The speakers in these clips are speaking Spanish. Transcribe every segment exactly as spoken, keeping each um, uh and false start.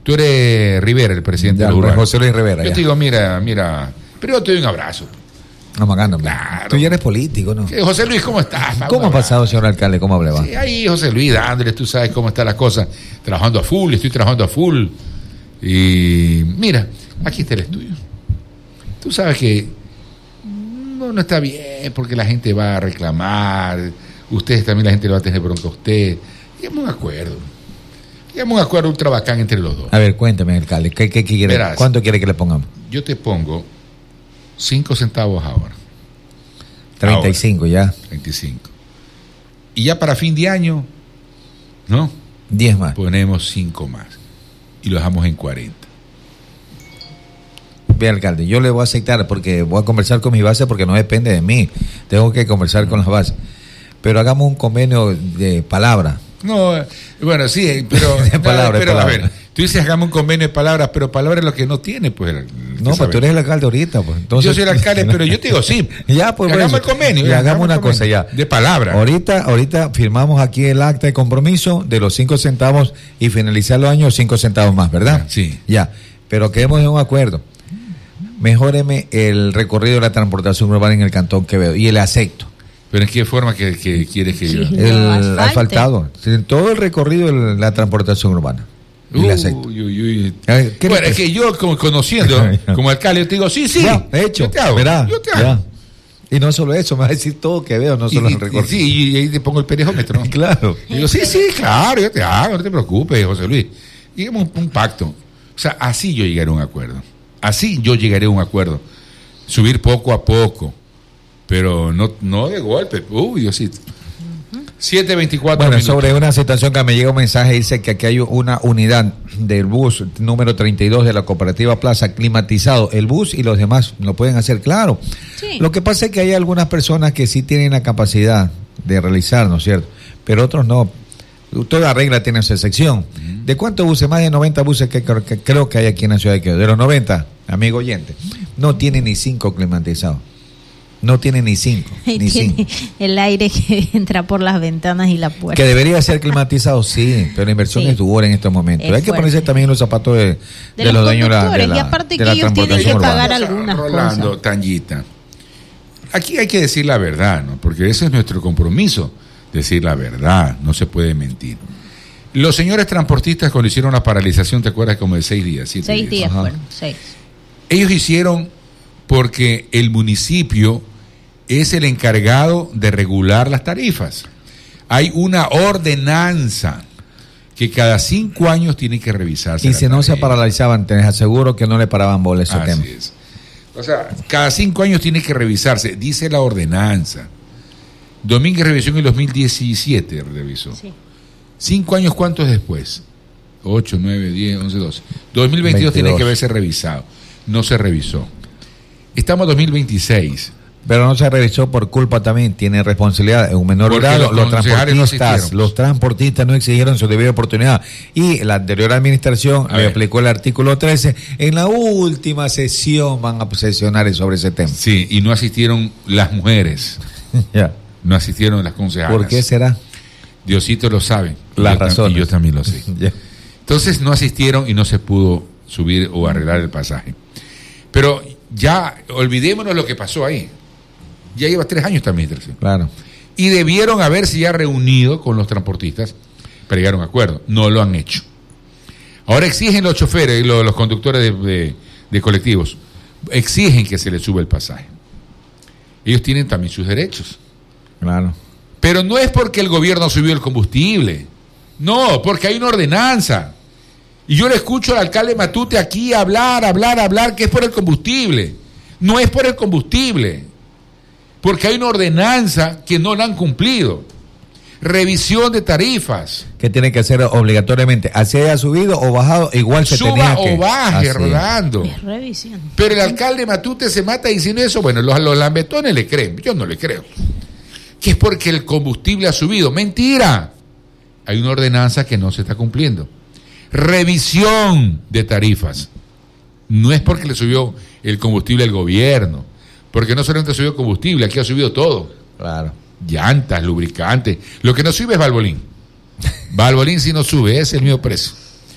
tú eres Rivera, el presidente ya, de Uruguay. José Luis Rivera. Yo ya. te digo, mira, mira, pero yo te doy un abrazo. No, Magando, claro. Tú ya eres político, ¿no? José Luis, ¿cómo estás? ¿Cómo ha pasado, señor alcalde? ¿Cómo le va? Sí, ahí, José Luis, dándole, tú sabes cómo está la cosa. Trabajando a full, estoy trabajando a full. Y mira, aquí está el estudio. Tú sabes que no, no está bien porque la gente va a reclamar. Ustedes también, la gente le va a tener bronca a usted. Llegamos a un acuerdo. Llegamos a un acuerdo ultra bacán entre los dos. A ver, cuéntame, alcalde. ¿qué, qué quiere? Verás, ¿Cuánto quiere que le pongamos? Yo te pongo cinco centavos ahora. treinta y cinco ahora, ya. treinta y cinco. Y ya para fin de año, ¿no? diez más. Ponemos cinco más. Y lo dejamos en cuarenta. Bien, alcalde, yo le voy a aceptar porque voy a conversar con mi base porque no depende de mí. Tengo que conversar con las bases. Pero hagamos un convenio de palabra. No, bueno, sí, pero, de palabra, pero de palabra. a ver, tú dices hagamos un convenio de palabras, pero palabras es lo que no tiene, pues. No, pues tú eres el alcalde ahorita, pues. Entonces, yo soy el alcalde, pero yo te digo sí. Ya, pues. Hagamos pues, el convenio. Y ya, hagamos una convenio, cosa ya. De palabra. Ahorita, ahorita firmamos aquí el acta de compromiso de los cinco centavos y finalizar los años cinco centavos más, ¿verdad? Sí. Ya, pero quedemos en un acuerdo. Mejóreme el recorrido de la transportación urbana en el Cantón Quevedo y el acepto. ¿Pero en qué forma que, que quieres que yo? El asfalte. asfaltado. Todo el recorrido de la transportación urbana. Y le acepto. Uy, uy, uy. ¿Qué bueno, es que yo, como conociendo, como alcalde, yo te digo, sí, sí. Ya, hecho. Yo te hago. Verá, yo te hago. Ya. Y no solo eso, me va a decir todo Quevedo, no solo y, el recorrido. Sí, y ahí te pongo el perejómetro. Claro. Y digo, sí, sí, claro, yo te hago, no te preocupes, José Luis. Digamos un, un pacto. O sea, así yo llegaré a un acuerdo. Así yo llegaré a un acuerdo. Subir poco a poco, pero no, no de golpe. Uy, Diosito. siete veinticuatro Bueno, minutos. sobre una situación que me llega un mensaje, dice que aquí hay una unidad del bus número treinta y dos de la cooperativa Plaza climatizado. El bus y los demás lo pueden hacer, claro. Sí. Lo que pasa es que hay algunas personas que sí tienen la capacidad de realizar, ¿no es cierto? Pero otros no. Toda regla tiene su excepción. Uh-huh. ¿De cuántos buses? Más de noventa buses que, que, que creo que hay aquí en la ciudad de Quevedo. De los noventa, amigo oyente, no tiene ni cinco climatizados. No tiene ni cinco. Y ni tiene cinco. El aire que entra por las ventanas y la puerta. Que debería ser climatizado, sí, pero la inversión Sí. es dura en estos momentos. Es Hay que fuerte. ponerse también los zapatos de, de, De los los dueños de la, de conductores, la, y aparte de que la ellos tienen transportación que urbana. pagar algunas Rolando, cosas. Tangita. Aquí hay que decir la verdad, ¿no? Porque ese es nuestro compromiso, decir la verdad, no se puede mentir. Los señores transportistas cuando hicieron la paralización, ¿te acuerdas? Como de seis días, siete Seis días Ajá. fueron, seis. Ellos hicieron porque el municipio es el encargado de regular las tarifas. Hay una ordenanza que cada cinco años tiene que revisarse. Y la si no se tarifa. paralizaban, te aseguro que no le paraban bola a ese Así tema. es. O sea, cada cinco años tiene que revisarse, dice la ordenanza. Domínguez revisó en el dos mil diecisiete, revisó. Sí. Cinco años, ¿cuántos después? Ocho, nueve, diez, once, doce. dos mil veintidós tiene que haberse revisado. No se revisó. Estamos en dos mil veintiséis. Pero no se revisó por culpa también, tiene responsabilidad en un menor Porque grado. los Los concejales no transportistas, asistieron. los transportistas no exigieron su debida oportunidad. Y la anterior administración A le ver. aplicó el artículo trece. En la última sesión van a sesionar sobre ese tema. Sí, y no asistieron las mujeres. Ya. No asistieron las concejalas. ¿Por qué será? Diosito lo sabe. Y Las yo tam- razones. Y yo también lo sé. Ya. Entonces no asistieron y no se pudo subir o arreglar el pasaje. Pero ya olvidémonos lo que pasó ahí. Ya lleva tres años esta administración. Claro. Y debieron haberse ya reunido con los transportistas para llegar a un acuerdo. No lo han hecho. Ahora exigen los choferes, los, los conductores de, de, de colectivos, exigen que se les suba el pasaje. Ellos tienen también sus derechos. Claro. Pero no es porque el gobierno subió el combustible. No, porque hay una ordenanza. Y yo le escucho al alcalde Matute aquí hablar, hablar, hablar, que es por el combustible. No es por el combustible. Porque hay una ordenanza que no la han cumplido. Revisión de tarifas. ¿Qué tiene que hacer obligatoriamente? Así haya subido o bajado, igual se Suba tenía que... o baje, Así. Rolando. Es revisión. Pero el alcalde Matute se mata diciendo eso. Bueno, los, los lambetones le creen. Yo no le creo. Que es porque el combustible ha subido. Mentira. Hay una ordenanza que no se está cumpliendo. Revisión de tarifas. No es porque le subió el combustible al gobierno. Porque no solamente subió combustible, aquí ha subido todo. Claro. Llantas, lubricantes. Lo que no sube es Valvoline. Valvoline si no sube, es el mismo precio.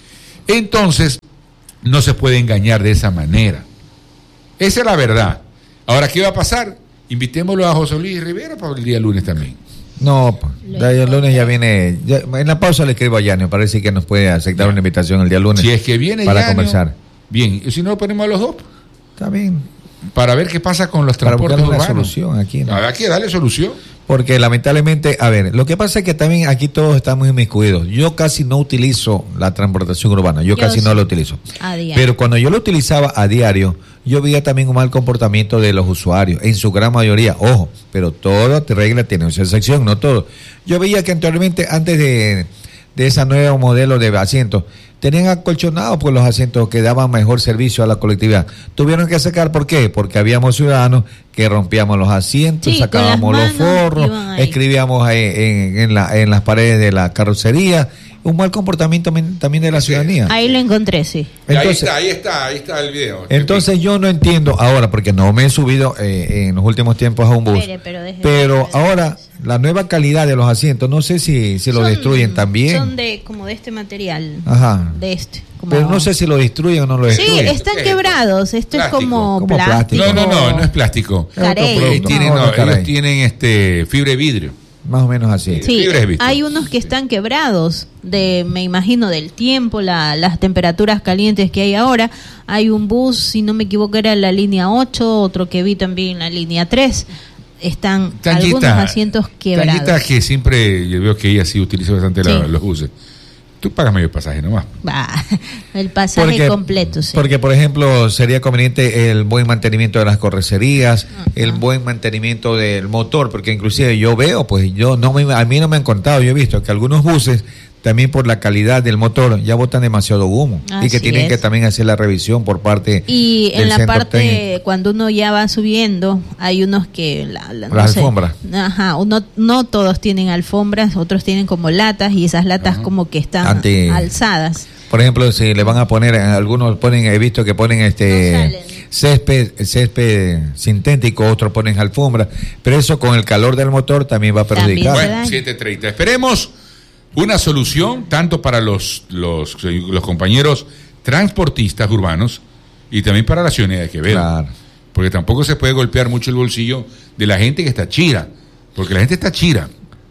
Entonces, no se puede engañar de esa manera. Esa es la verdad. Ahora, ¿qué va a pasar? Invitémoslo a José Luis Rivera para el día lunes también. No, el lunes ya viene. Ya, en la pausa le escribo a Yanio para decir que nos puede aceptar una invitación el día lunes. Si es que viene para Yanio, conversar. Bien, y si no lo ponemos a los dos. Está bien. Para ver qué pasa con los para transportes buscar una urbanos. Solución aquí, ¿no? Habrá que darle solución. Porque lamentablemente, a ver, lo que pasa es que también aquí todos estamos inmiscuidos. Yo casi no utilizo la transportación urbana, yo, yo casi sí. no la utilizo. A diario. Pero cuando yo lo utilizaba a diario, yo veía también un mal comportamiento de los usuarios, en su gran mayoría, ojo, pero toda regla tiene su excepción, no todo. Yo veía que anteriormente, antes de, de ese nuevo modelo de asientos, tenían acolchonados por los asientos que daban mejor servicio a la colectividad. Tuvieron que sacar, ¿por qué? Porque habíamos ciudadanos que rompíamos los asientos, sí, sacábamos los forros, escribíamos ahí en, en, la, en las paredes de la carrocería. Un mal comportamiento también de la ciudadanía. Ahí lo encontré, sí. Entonces, ahí está, ahí está, ahí está el video. Entonces yo no entiendo ahora, porque no me he subido eh, en los últimos tiempos a un bus, Pere, pero, pero ahora la nueva calidad de los asientos, no sé si, si lo destruyen también. Son de como de este material. Ajá. De este. Como... Pero no sé si lo destruyen o no lo destruyen. Sí, están quebrados. Esto plástico. Es como, como plástico. No, no, no, no es plástico. Carey. Tienen, no, ellos tienen este fibra de vidrio. Más o menos así. Sí, hay unos que están quebrados, de me imagino del tiempo, la, las temperaturas calientes que hay ahora. Hay un bus, si no me equivoco, era la línea ocho, otro que vi también la línea tres. Están Tanguita, algunos asientos quebrados. Tanguita, que siempre, yo veo que ella sí utiliza bastante sí. la, los buses. Tú pagas medio pasaje nomás. Bah, el pasaje porque, completo, sí. Porque, por ejemplo, sería conveniente el buen mantenimiento de las carrocerías, uh-huh. el buen mantenimiento del motor, porque inclusive yo veo, pues yo no me, a mí no me han contado, yo he visto que algunos buses, también por la calidad del motor, ya botan demasiado humo. Así y que tienen es. que también hacer la revisión por parte y del en la parte, técnico. Cuando uno ya va subiendo, hay unos que... La, la, no las sé, alfombras. Ajá, uno, no todos tienen alfombras, otros tienen como latas y esas latas uh-huh. como que están Anti... alzadas. Por ejemplo, si le van a poner, algunos ponen, he visto que ponen este no césped, césped sintético, otros ponen alfombra, pero eso con el calor del motor también va a perjudicar. Bueno, siete treinta. Esperemos una solución tanto para los, los, los compañeros transportistas urbanos y también para la ciudadanía de Quevedo. Claro. Porque tampoco se puede golpear mucho el bolsillo de la gente que está chira, porque la gente está chira.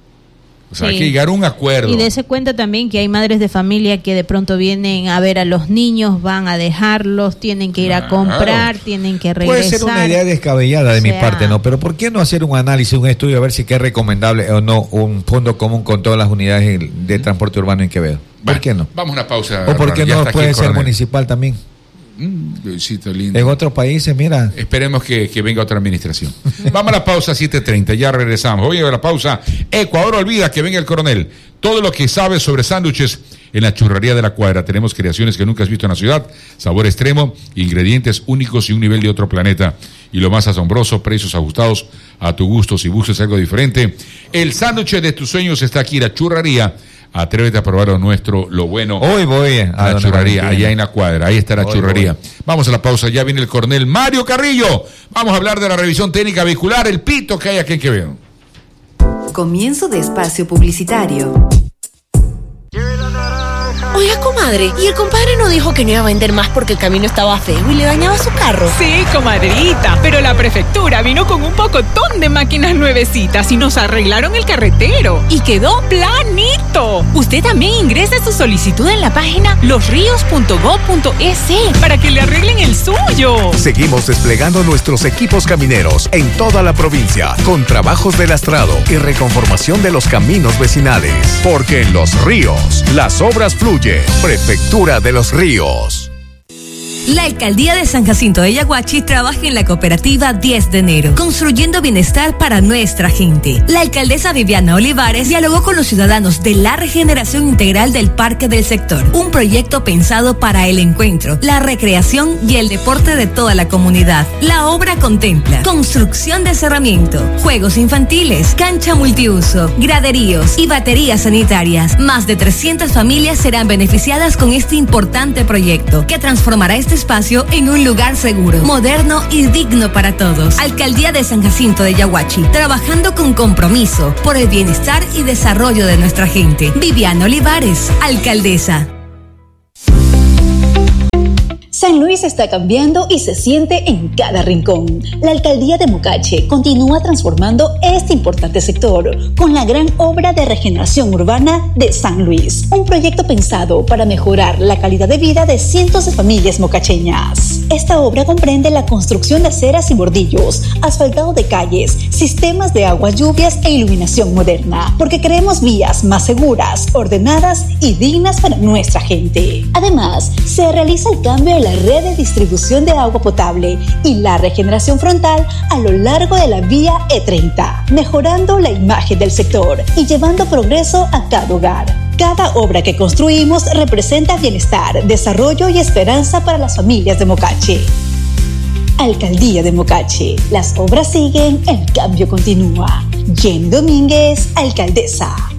O sea, sí. hay que llegar a un acuerdo. Y dése cuenta también que hay madres de familia que de pronto vienen a ver a los niños, van a dejarlos, tienen que ir claro. a comprar, tienen que regresar. Puede ser una idea descabellada de o sea, mi parte, ¿no? Pero ¿por qué no hacer un análisis, un estudio, a ver si es recomendable o no un fondo común con todas las unidades de transporte urbano en Quevedo? ¿Por bueno, qué no? Vamos a una pausa. ¿O por qué no puede ser municipal también? Mm, besito lindo. En otros países, mira. Esperemos que, que venga otra administración. Vamos a la pausa, siete treinta, ya regresamos. Oye, a la pausa. Ecuador olvida que venga el coronel. Todo lo que sabes sobre sándwiches en la churrería de la Cuadra. Tenemos creaciones que nunca has visto en la ciudad, sabor extremo, ingredientes únicos y un nivel de otro planeta. Y lo más asombroso, precios ajustados a tu gusto si buscas algo diferente. El sándwich de tus sueños está aquí, la churrería. Atrévete a probar lo nuestro, lo bueno. Hoy voy a la churrería, allá en la Cuadra. Ahí está la Hoy churrería. Voy. Vamos a la pausa, ya viene el coronel Mario Carrillo. Vamos a hablar de la revisión técnica vehicular, el pito que hay aquí en Quevedo. Comienzo de espacio publicitario. Oiga, comadre, ¿y el compadre no dijo que no iba a vender más porque el camino estaba feo y le dañaba su carro? Sí, comadrita, pero la prefectura vino con un pocotón de máquinas nuevecitas y nos arreglaron el carretero y quedó planito. Usted también ingrese su solicitud en la página los ríos punto gob punto es para que le arreglen el suyo. Seguimos desplegando nuestros equipos camineros en toda la provincia con trabajos de lastrado y reconformación de los caminos vecinales. Porque en Los Ríos las obras fluyen. Prefectura de Los Ríos. La Alcaldía de San Jacinto de Yaguachi trabaja en la cooperativa diez de enero, construyendo bienestar para nuestra gente. La alcaldesa Viviana Olivares dialogó con los ciudadanos de la regeneración integral del Parque del Sector, un proyecto pensado para el encuentro, la recreación y el deporte de toda la comunidad. La obra contempla construcción de cerramiento, juegos infantiles, cancha multiuso, graderíos y baterías sanitarias. Más de trescientas familias serán beneficiadas con este importante proyecto que transformará este espacio en un lugar seguro, moderno y digno para todos. Alcaldía de San Jacinto de Yaguachi, trabajando con compromiso por el bienestar y desarrollo de nuestra gente. Viviana Olivares, alcaldesa. San Luis está cambiando y se siente en cada rincón. La alcaldía de Mocache continúa transformando este importante sector con la gran obra de regeneración urbana de San Luis, un proyecto pensado para mejorar la calidad de vida de cientos de familias mocacheñas. Esta obra comprende la construcción de aceras y bordillos, asfaltado de calles, sistemas de aguas lluvias e iluminación moderna, porque queremos vías más seguras, ordenadas y dignas para nuestra gente. Además, se realiza el cambio de la red de distribución de agua potable y la regeneración frontal a lo largo de la vía E treinta, mejorando la imagen del sector y llevando progreso a cada hogar. Cada obra que construimos representa bienestar, desarrollo y esperanza para las familias de Mocache. Alcaldía de Mocache. Las obras siguen, el cambio continúa. Jenny Domínguez, alcaldesa.